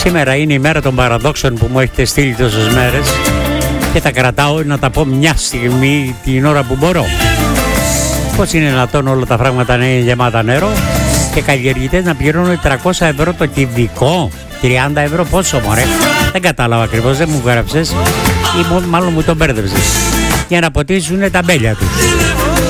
Σήμερα είναι η μέρα των παραδόξων που μου έχετε στείλει τόσες μέρες και τα κρατάω να τα πω μια στιγμή την ώρα που μπορώ. Πώς είναι δυνατόν όλα τα πράγματα να είναι γεμάτα νερό και καλλιεργητές να πληρώνουν 300 ευρώ το κυβικό, 30 ευρώ πόσο μωρέ? Δεν κατάλαβα ακριβώς, δεν μου γράψες ή μάλλον μου τον μπέρδεψες. Για να ποτίσουν τα μπέλια τους.